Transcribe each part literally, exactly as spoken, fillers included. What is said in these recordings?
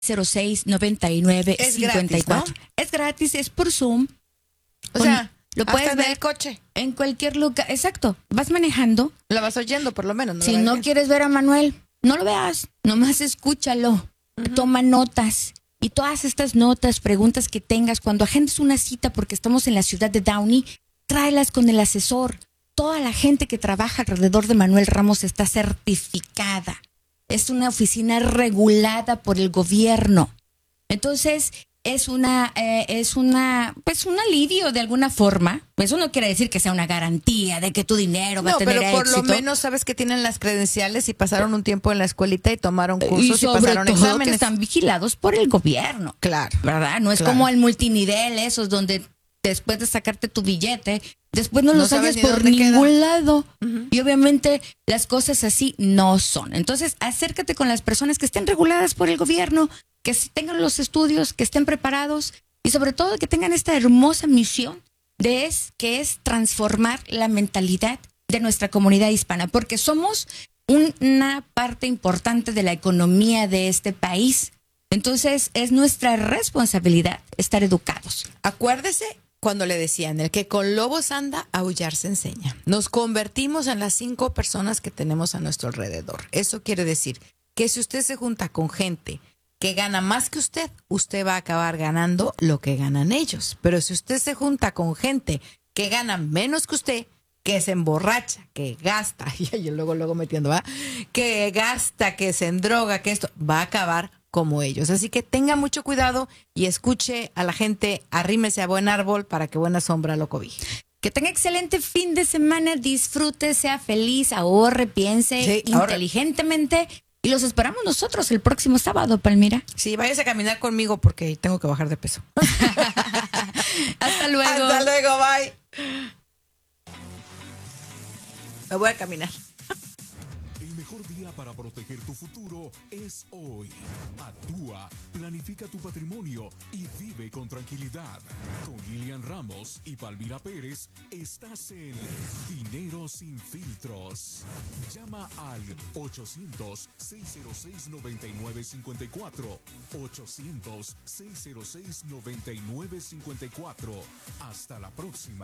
cero seis, noventa y nueve, Es cincuenta y cuatro. gratis, ¿no? Es gratis, es por Zoom. O Con- sea, lo hasta puedes en ver el coche. en cualquier lugar. Exacto. Vas manejando. La vas oyendo, por lo menos. No Si la vas no viendo. quieres ver a Manuel, no lo veas. Nomás escúchalo. Uh-huh. Toma notas. Y todas estas notas, preguntas que tengas, cuando agendas una cita porque estamos en la ciudad de Downey, tráelas con el asesor. Toda la gente que trabaja alrededor de Manuel Ramos está certificada. Es una oficina regulada por el gobierno. Entonces, es una, eh, es una, pues un alivio de alguna forma. Eso no quiere decir que sea una garantía de que tu dinero va No, a tener pero por éxito. lo menos sabes que tienen las credenciales y pasaron un tiempo en la escuelita y tomaron Y cursos y, sobre pasaron todo exámenes. que están vigilados por el gobierno. Claro. ¿Verdad? No es Claro. como el multinivel, esos donde después de sacarte tu billete, después no, No los sabes hallas ni por dónde ningún queda. lado. Ujú. Y obviamente las cosas así no son. Entonces, acércate con las personas que estén reguladas por el gobierno, que tengan los estudios, que estén preparados y sobre todo que tengan esta hermosa misión de es, que es transformar la mentalidad de nuestra comunidad hispana, porque somos una parte importante de la economía de este país. Entonces, es nuestra responsabilidad estar educados. Acuérdese cuando le decían, el que con lobos anda, aullar se enseña. Nos convertimos en las cinco personas que tenemos a nuestro alrededor. Eso quiere decir que si usted se junta con gente que gana más que usted, usted va a acabar ganando lo que ganan ellos. Pero si usted se junta con gente que gana menos que usted, que se emborracha, que gasta, y yo luego, luego metiendo, ¿va? Que gasta, que se endroga, que esto, va a acabar como ellos. Así que tenga mucho cuidado y escuche a la gente, arrímese a buen árbol para que buena sombra lo cobije. Que tenga excelente fin de semana, disfrute, sea feliz, ahorre, piense Sí, ahorre. inteligentemente. Y los esperamos nosotros el próximo sábado, Palmira. Sí, váyase a caminar conmigo porque tengo que bajar de peso. Hasta luego. Hasta luego, bye. Me voy a caminar. El mejor día para proteger tu futuro es hoy. Actúa, planifica tu patrimonio y vive con tranquilidad. Con Lilian Ramos y Palmira Pérez, estás en Dinero Sin Filtros. Llama al ochocientos, seis cero seis, nueve nueve cinco cuatro. ochocientos, seis cero seis, nueve nueve cinco cuatro. Hasta la próxima.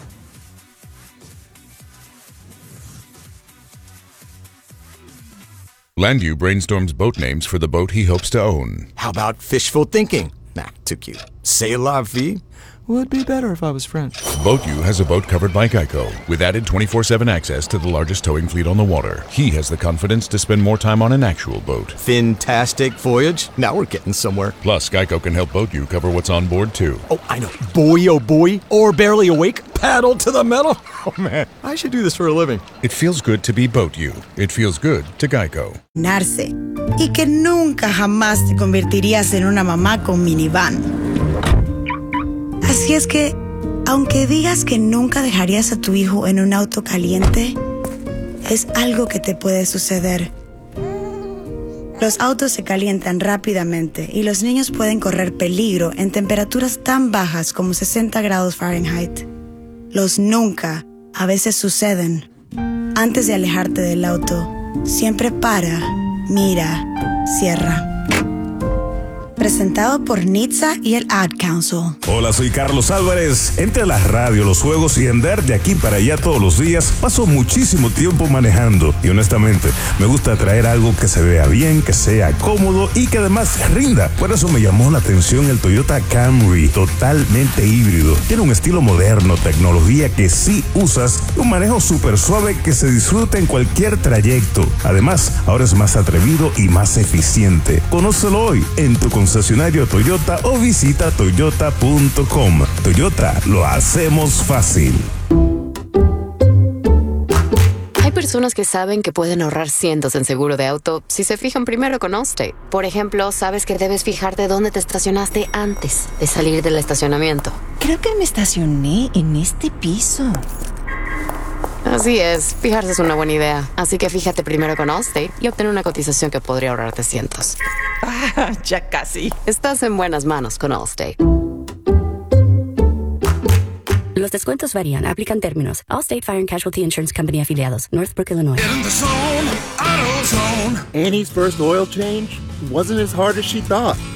Landu brainstorms boat names for the boat he hopes to own. How about fishful thinking? Nah, too cute. C'est la vie would be better if I was French. BoatU has a boat covered by Geico, with added twenty-four seven access to the largest towing fleet on the water. He has the confidence to spend more time on an actual boat. Fantastic voyage. Now we're getting somewhere. Plus, Geico can help BoatU cover what's on board, too. Oh, I know. Boy, oh boy. Or barely awake. Paddle to the metal. Oh, man. I should do this for a living. It feels good to be BoatU. It feels good to Geico. Narse, y que nunca jamás te convertirías en una mamá con minivan. Así es que, aunque digas que nunca dejarías a tu hijo en un auto caliente, es algo que te puede suceder. Los autos se calientan rápidamente y los niños pueden correr peligro en temperaturas tan bajas como sesenta grados Fahrenheit. Los nunca a veces suceden. Antes de alejarte del auto, siempre para, mira, cierra. Presentado por N H T S A y el Ad Council. Hola, soy Carlos Álvarez. Entre la radio, los juegos y andar de aquí para allá todos los días, paso muchísimo tiempo manejando. Y honestamente, me gusta traer algo que se vea bien, que sea cómodo y que además rinda. Por eso me llamó la atención el Toyota Camry, totalmente híbrido. Tiene un estilo moderno, tecnología que sí usas, un manejo súper suave que se disfruta en cualquier trayecto. Además, ahora es más atrevido y más eficiente. Conócelo hoy en tu concesionario Toyota o visita toyota punto com. Toyota, lo hacemos fácil. Hay personas que saben que pueden ahorrar cientos en seguro de auto si se fijan primero con Allstate. Por ejemplo, sabes que debes fijarte dónde te estacionaste antes de salir del estacionamiento. Creo que me estacioné en este piso. Así es, fijarse es una buena idea. Así que fíjate primero con Allstate y obtén una cotización que podría ahorrarte cientos. Ah, ya casi. Estás en buenas manos con Allstate. Los descuentos varían. Aplican términos. Allstate Fire and Casualty Insurance Company afiliados. Northbrook, Illinois. Get in the zone, AutoZone. Annie's first oil change wasn't as hard as she thought.